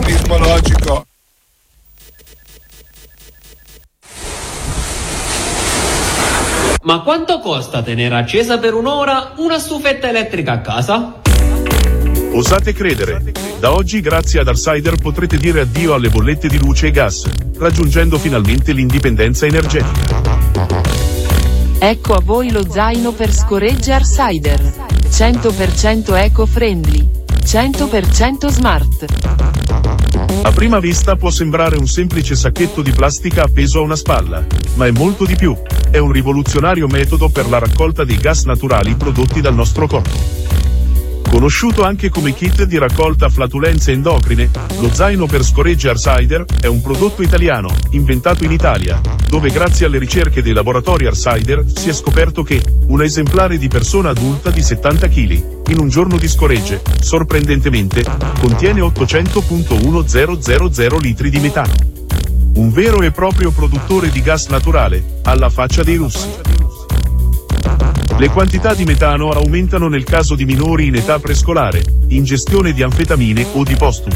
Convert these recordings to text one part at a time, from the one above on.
meccanismo logico. Ma quanto costa tenere accesa per un'ora una stufetta elettrica a casa? Osate credere. Da oggi grazie ad Arsider potrete dire addio alle bollette di luce e gas, raggiungendo finalmente l'indipendenza energetica. Ecco a voi lo zaino per scoregge Arsider. 100% eco-friendly. 100% smart. A prima vista può sembrare un semplice sacchetto di plastica appeso a una spalla, ma è molto di più. È un rivoluzionario metodo per la raccolta dei gas naturali prodotti dal nostro corpo. Conosciuto anche come kit di raccolta flatulenze endocrine, lo zaino per scoregge Arsider è un prodotto italiano, inventato in Italia, dove grazie alle ricerche dei laboratori Arsider si è scoperto che un esemplare di persona adulta di 70 kg, in un giorno di scoregge, sorprendentemente, contiene 800.1000 litri di metano. Un vero e proprio produttore di gas naturale, alla faccia dei russi. Le quantità di metano aumentano nel caso di minori in età prescolare, ingestione di anfetamine o di postumi.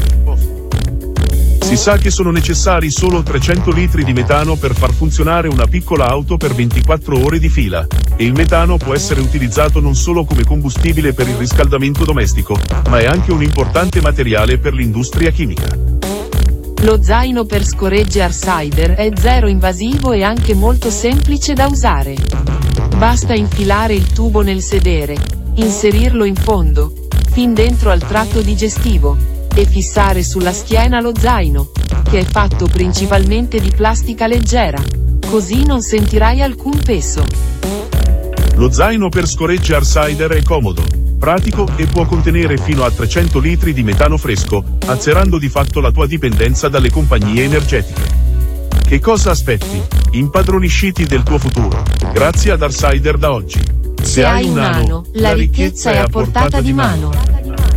Si sa che sono necessari solo 300 litri di metano per far funzionare una piccola auto per 24 ore di fila, e il metano può essere utilizzato non solo come combustibile per il riscaldamento domestico, ma è anche un importante materiale per l'industria chimica. Lo zaino per scoregge Arsider è zero invasivo e anche molto semplice da usare. Basta infilare il tubo nel sedere, inserirlo in fondo, fin dentro al tratto digestivo, e fissare sulla schiena lo zaino, che è fatto principalmente di plastica leggera. Così non sentirai alcun peso. Lo zaino per scoregge Arsider è comodo, pratico e può contenere fino a 300 litri di metano fresco, azzerando di fatto la tua dipendenza dalle compagnie energetiche. Che cosa aspetti? Impadronisciti del tuo futuro, grazie ad Arsider da oggi. Se hai un nano, la ricchezza è a portata di mano.